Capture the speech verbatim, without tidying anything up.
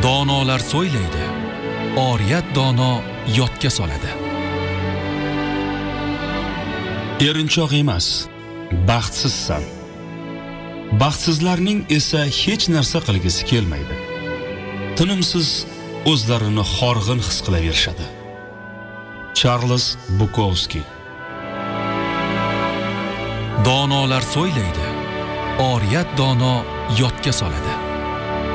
Donolar so'ylaydi, oriyat dono yodga soladi. Erinchoq emas, baxtsizsan. Baxtsizlarning esa hech narsa qilgisi kelmaydi. Tinimsiz o'zlarini horg'in his qilaverishadi. Charles Bukowski. Donolar so'ylaydi, oriyat dono yodga soladi.